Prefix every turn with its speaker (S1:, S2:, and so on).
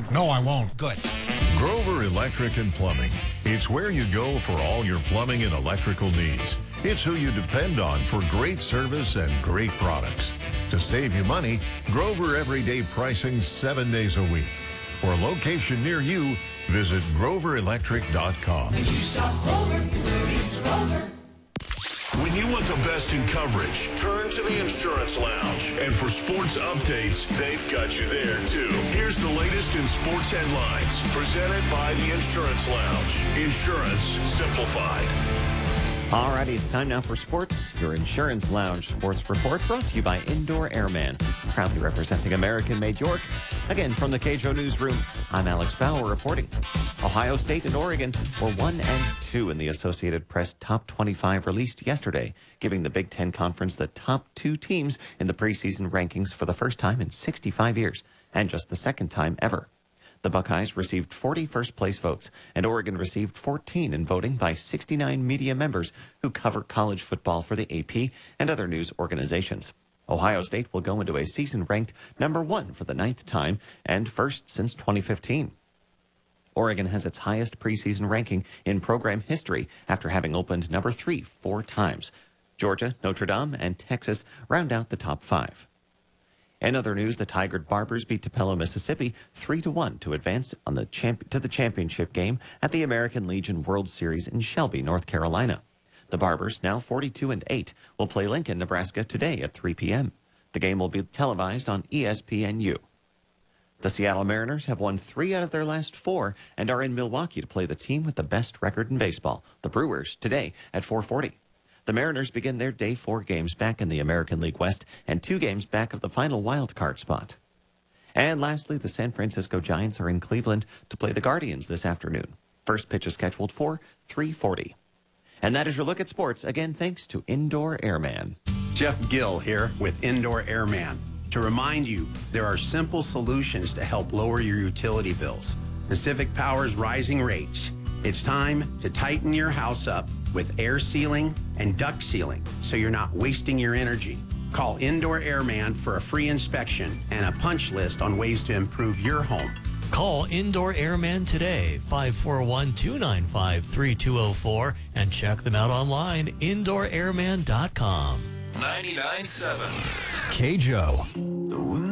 S1: No, I won't.
S2: Good.
S3: Grover Electric and Plumbing. It's where you go for all your plumbing and electrical needs. It's who you depend on for great service and great products. To save you money, Grover Everyday Pricing 7 days a week. For a location near you, visit GroverElectric.com.
S4: When you shop Grover, it's Grover.
S5: When you want the best in coverage, turn to the Insurance Lounge. And for sports updates, they've got you there, too. Here's the latest in sports headlines, presented by the Insurance Lounge. Insurance simplified.
S6: Alrighty, it's time now for sports. Your Insurance Lounge Sports Report brought to you by Indoor Airman, proudly representing American-made York. Again, from the KJO Newsroom, I'm Alex Bauer reporting. Ohio State and Oregon were 1 and 2 in the Associated Press Top 25 released yesterday, giving the Big Ten Conference the top 2 teams in the preseason rankings for the first time in 65 years, and just the second time ever. The Buckeyes received 40 first-place votes, and Oregon received 14 in voting by 69 media members who cover college football for the AP and other news organizations. Ohio State will go into a season ranked number 1 for the 9th time and first since 2015. Oregon has its highest preseason ranking in program history after having opened number 3 4 times. Georgia, Notre Dame, and Texas round out the top 5. In other news, the Tigard Barbers beat Tupelo, Mississippi 3-1 to advance on the championship game at the American Legion World Series in Shelby, North Carolina. The Barbers, now 42-8, will play Lincoln, Nebraska today at 3 p.m. The game will be televised on ESPNU. The Seattle Mariners have won 3 out of their last 4 and are in Milwaukee to play the team with the best record in baseball, the Brewers, today at 4:40. The Mariners begin their Day 4 games back in the American League West and 2 games back of the final wild card spot. And lastly, the San Francisco Giants are in Cleveland to play the Guardians this afternoon. First pitch is scheduled for 3:40. And that is your look at sports. Again, thanks to Indoor Airman.
S7: Jeff Gill here with Indoor Airman. To remind you, there are simple solutions to help lower your utility bills. Pacific Power's rising rates. It's time to tighten your house up with air sealing and duct sealing so you're not wasting your energy. Call Indoor Airman for a free inspection and a punch list on ways to improve your home.
S8: Call Indoor Airman today, 541-295-3204, and check them out online, indoorairman.com.
S5: 99.7
S1: KJO.